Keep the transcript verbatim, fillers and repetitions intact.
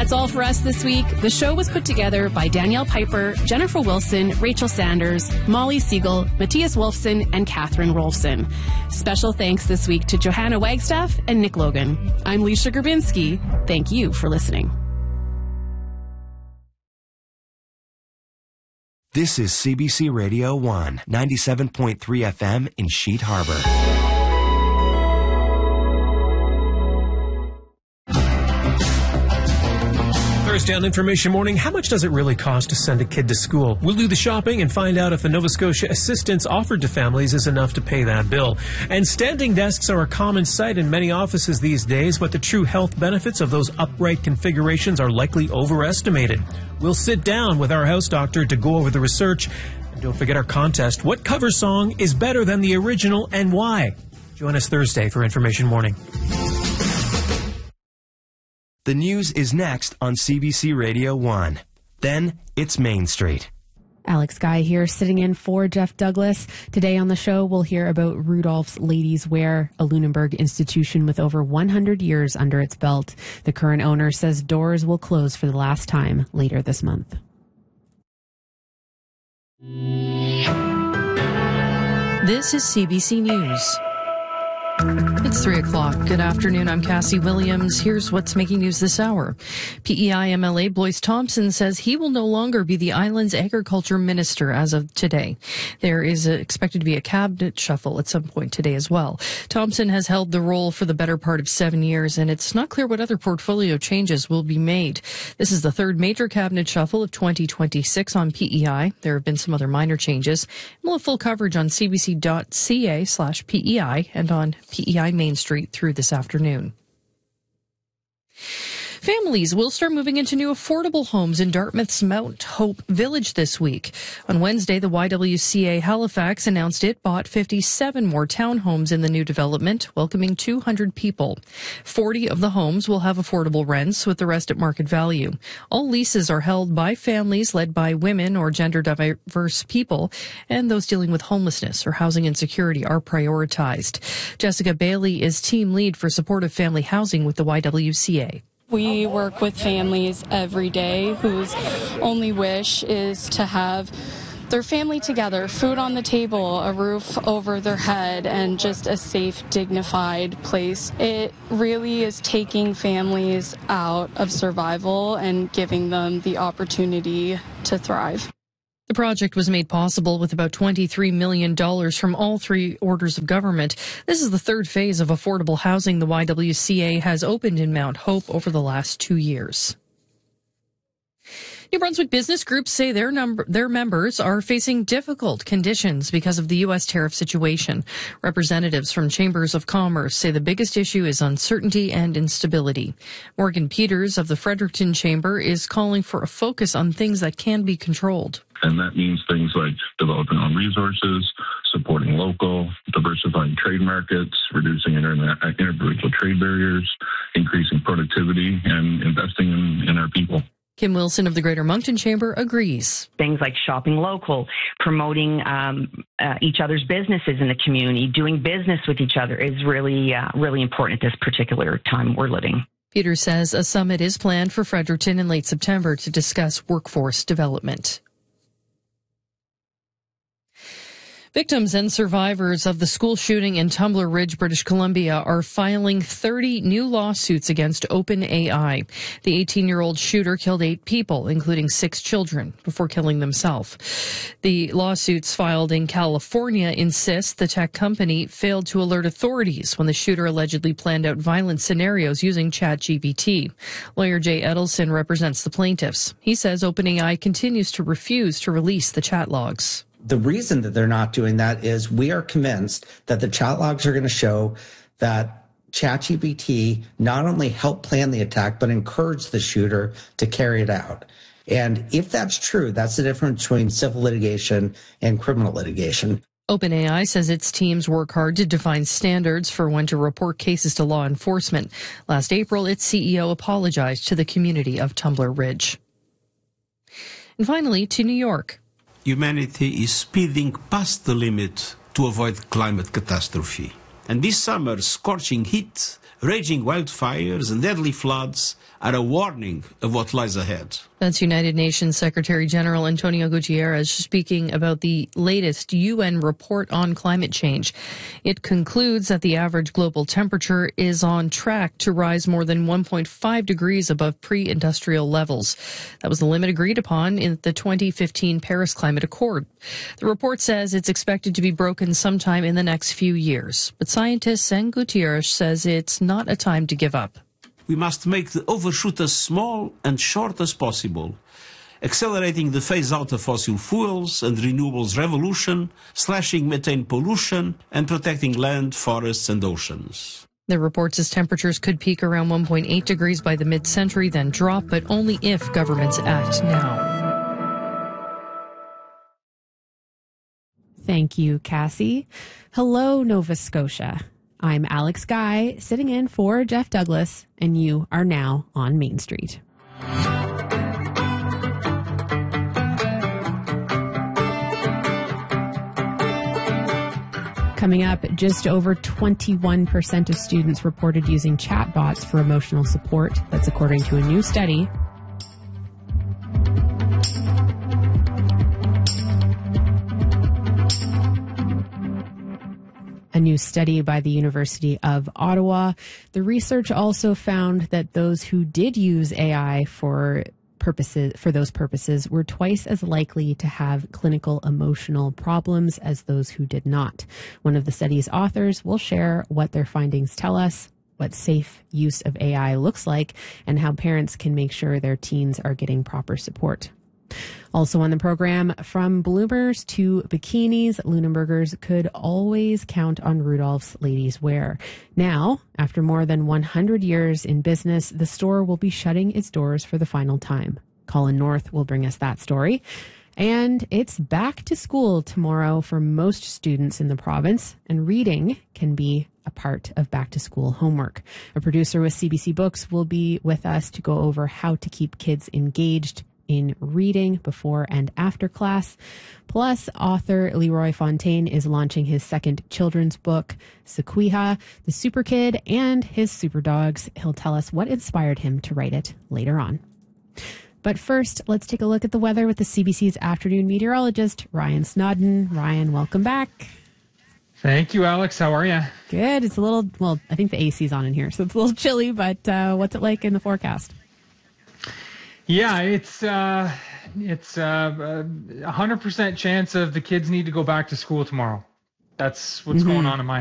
That's all for us this week. The show was put together by Danielle Piper, Jennifer Wilson, Rachel Sanders, Molly Siegel, Matthias Wolfson, and Catherine Rolfson. Special thanks this week to Johanna Wagstaff and Nick Logan. I'm Leisha Grabinski. Thank you for listening. This is C B C Radio one, ninety-seven point three F M in Sheet Harbor. Thursday on Information Morning, how much does it really cost to send a kid to school? We'll do the shopping and find out if the Nova Scotia assistance offered to families is enough to pay that bill. And standing desks are a common sight in many offices these days, but the true health benefits of those upright configurations are likely overestimated. We'll sit down with our house doctor to go over the research. And don't forget our contest. What cover song is better than the original and why? Join us Thursday for Information Morning. The news is next on C B C Radio one. Then it's Main Street. Alex Guy here, sitting in for Jeff Douglas. Today on the show, we'll hear about Rudolph's Ladies Wear, a Lunenburg institution with over one hundred years under its belt. The current owner says doors will close for the last time later this month. This is C B C News. It's three o'clock. Good afternoon. I'm Cassie Williams. Here's what's making news this hour. P E I M L A Blois Thompson says he will no longer be the island's agriculture minister as of today. There is a, expected to be a cabinet shuffle at some point today as well. Thompson has held the role for the better part of seven years, and it's not clear what other portfolio changes will be made. This is the third major cabinet shuffle of twenty twenty-six on P E I. There have been some other minor changes. We'll have full coverage on cbc.ca slash PEI and on P E I Main Street through this afternoon. Families will start moving into new affordable homes in Dartmouth's Mount Hope Village this week. On Wednesday, the Y W C A Halifax announced it bought fifty-seven more townhomes in the new development, welcoming two hundred people. forty of the homes will have affordable rents, with the rest at market value. All leases are held by families led by women or gender diverse people, and those dealing with homelessness or housing insecurity are prioritized. Jessica Bailey is team lead for supportive family housing with the Y W C A. We work with families every day whose only wish is to have their family together, food on the table, a roof over their head, and just a safe, dignified place. It really is taking families out of survival and giving them the opportunity to thrive. The project was made possible with about twenty-three million dollars from all three orders of government. This is the third phase of affordable housing the Y W C A has opened in Mount Hope over the last two years. New Brunswick business groups say their number, their members are facing difficult conditions because of the U S tariff situation. Representatives from chambers of commerce say the biggest issue is uncertainty and instability. Morgan Peters of the Fredericton Chamber is calling for a focus on things that can be controlled. And that means things like developing own resources, supporting local, diversifying trade markets, reducing internet, interprovincial trade barriers, increasing productivity, and investing in, in our people. Kim Wilson of the Greater Moncton Chamber agrees. Things like shopping local, promoting um, uh, each other's businesses in the community, doing business with each other is really, uh, really important at this particular time we're living. Peters says a summit is planned for Fredericton in late September to discuss workforce development. Victims and survivors of the school shooting in Tumbler Ridge, British Columbia, are filing thirty new lawsuits against OpenAI. The eighteen-year-old shooter killed eight people, including six children, before killing himself. The lawsuits filed in California insist the tech company failed to alert authorities when the shooter allegedly planned out violent scenarios using ChatGPT. Lawyer Jay Edelson represents the plaintiffs. He says OpenAI continues to refuse to release the chat logs. The reason that they're not doing that is we are convinced that the chat logs are going to show that ChatGPT not only helped plan the attack, but encouraged the shooter to carry it out. And if that's true, that's the difference between civil litigation and criminal litigation. OpenAI says its teams work hard to define standards for when to report cases to law enforcement. Last April, its C E O apologized to the community of Tumbler Ridge. And finally, to New York. Humanity is speeding past the limit to avoid climate catastrophe. And this summer's scorching heat raging wildfires and deadly floods are a warning of what lies ahead. That's United Nations Secretary General Antonio Guterres speaking about the latest U N report on climate change. It concludes that the average global temperature is on track to rise more than one point five degrees above pre-industrial levels. That was the limit agreed upon in the twenty fifteen Paris Climate Accord. The report says it's expected to be broken sometime in the next few years. But scientists and Guterres says it's not a time to give up. We must make the overshoot as small and short as possible, accelerating the phase-out of fossil fuels and renewables revolution, slashing methane pollution, and protecting land, forests, and oceans. The report says temperatures could peak around one point eight degrees by the mid-century, then drop, but only if governments act now. Thank you, Cassie. Hello, Nova Scotia. I'm Alex Guy, sitting in for Jeff Douglas, and you are now on Main Street. Coming up, just over twenty-one percent of students reported using chatbots for emotional support. That's according to a new study. A new study by the University of Ottawa. The research also found that those who did use A I for purposes, for those purposes were twice as likely to have clinical emotional problems as those who did not. One of the study's authors will share what their findings tell us, what safe use of A I looks like, and how parents can make sure their teens are getting proper support. Also on the program, from bloomers to bikinis, Lunenburgers could always count on Rudolph's Ladies Wear. Now, after more than one hundred years in business, the store will be shutting its doors for the final time. Colin North will bring us that story. And it's back to school tomorrow for most students in the province, and reading can be a part of back to school homework. A producer with C B C Books will be with us to go over how to keep kids engaged in reading before and after class. Plus, author Leroy Fontaine is launching his second children's book, Sequoia, the Super Kid and His Super Dogs. He'll tell us what inspired him to write it later on. But first, let's take a look at the weather with the C B C's afternoon meteorologist, Ryan Snodden. Ryan, welcome back. Thank you, Alex. How are you? Good. It's a little, well, I think the A C's on in here, so it's a little chilly, but uh, what's it like in the forecast? Yeah, it's uh, it's uh, a hundred percent chance of the kids need to go back to school tomorrow. That's what's mm-hmm. going on in my